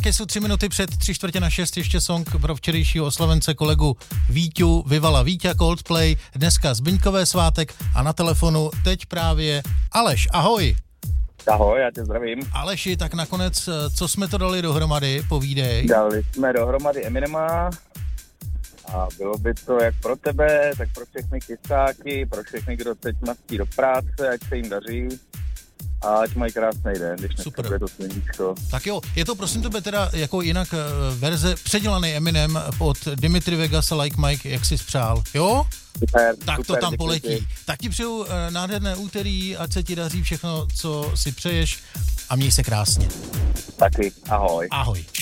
Tak jsou 3 minuty před 5:45, ještě song pro včerejšího oslavence kolegu Víťu, Vyvala Víťa, Coldplay, dneska Zbyňkové svátek a na telefonu teď právě Aleš, ahoj. Ahoj, já tě zdravím. Aleši, tak nakonec, co jsme to dali dohromady, povídej. Dali jsme dohromady Eminema a bylo by to jak pro tebe, tak pro všechny kysáky, pro všechny, kdo teď mastí do práce, ať se jim daří a ať mají krásný den, když dneska bude to sluníčko. Tak jo, je to prosím tebe teda jako jinak verze předělaný Eminem od Dimitri Vegas a Like Mike, jak jsi spřál, jo? Super, tak super, to tam poletí. děkuji. Tak ti přeju nádherné úterý, ať se ti daří všechno, co si přeješ a měj se krásně. Taky, ahoj. Ahoj.